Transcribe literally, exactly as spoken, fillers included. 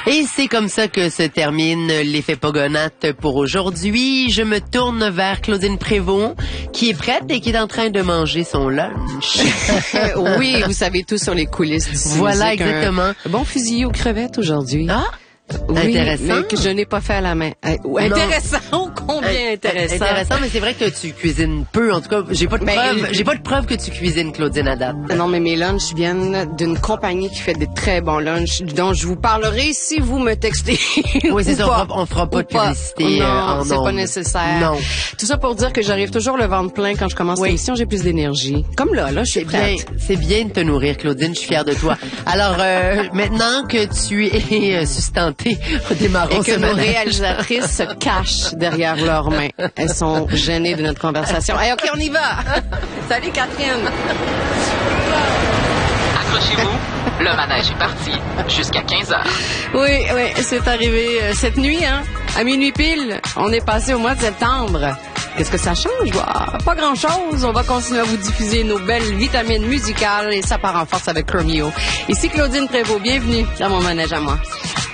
Et c'est comme ça que se termine l'effet Pogonate pour aujourd'hui. Je me tourne vers Claudine Prévost, qui est prête et qui est en train de manger son lunch. Oui, vous savez tout sur les coulisses du Voilà, exactement. Un bon fusil aux crevettes aujourd'hui. Ah! Oui, intéressant. mais que je n'ai pas fait à la main. Euh, intéressant, oh, combien intéressant. Intéressant, mais c'est vrai que tu cuisines peu. En tout cas, j'ai pas de ben, preuve. J'ai pas de preuve que tu cuisines, Claudine, à date. Non, mais mes lunchs viennent d'une compagnie qui fait des très bons lunchs, dont je vous parlerai si vous me textez. Oui, c'est ça. On fera, on fera pas de publicité. Non, euh, en c'est ondes. pas nécessaire. Non. Tout ça pour dire que j'arrive toujours le ventre plein quand je commence oui. l'émission. J'ai plus d'énergie. Comme là, là, je suis c'est prête. bien, c'est bien de te nourrir, Claudine. Je suis fière de toi. Alors, euh, maintenant que tu es euh, sustentée, démarrons et que ce nos matin. réalisatrices se cachent derrière leurs mains. Elles sont gênées de notre conversation. Hey, OK, on y va! Salut, Catherine! Accrochez-vous, le manège est parti jusqu'à quinze heures. Oui, oui, c'est arrivé euh, cette nuit, hein? À minuit pile, on est passé au mois de septembre. Qu'est-ce que ça change? Bah, pas grand-chose. On va continuer à vous diffuser nos belles vitamines musicales et ça part en force avec Chromeo. Ici Claudine Prévost. Bienvenue dans mon manège à moi.